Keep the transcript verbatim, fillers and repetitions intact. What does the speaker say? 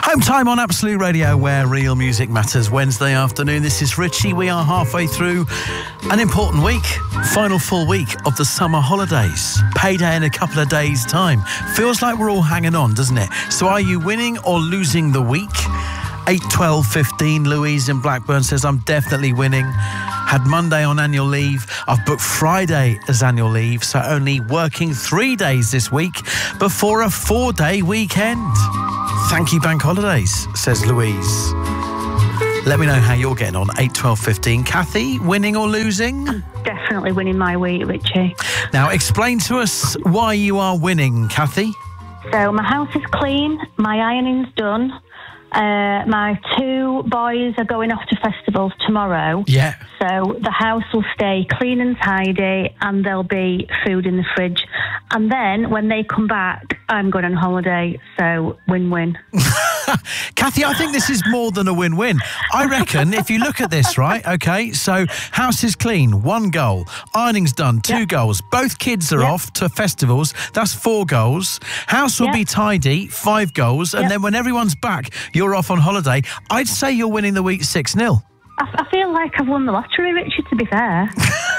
Home time on Absolute Radio, where real music matters. Wednesday afternoon, this is Richie. We are halfway through an important week. Final full week of the summer holidays. Payday in a couple of days' time. Feels like we're all hanging on, doesn't it? So are you winning or losing the week? eight, twelve, fifteen. Louise in Blackburn says, I'm definitely winning. Had Monday on annual leave. I've booked Friday as annual leave, so only working three days this week before a four-day weekend. Thank you, bank holidays, says Louise. Let me know how you're getting on. eight, twelve, fifteen. Kathy, winning or losing? Definitely winning my week, Richie. Now, explain to us why you are winning, Kathy. So my house is clean, my ironing's done. Uh, my two boys are going off to festivals tomorrow. Yeah. So the house will stay clean and tidy, and there'll be food in the fridge. And then when they come back, I'm going on holiday. So win-win. Kathy, I think this is more than a win-win. I reckon if you look at this, right, okay, so house is clean, one goal. Ironing's done, two yep. goals. Both kids are yep. off to festivals, that's four goals. House will yep. be tidy, five goals. And yep. then when everyone's back, you're off on holiday. I'd say you're winning the week six nil. I, I feel like I've won the lottery, Richard, to be fair.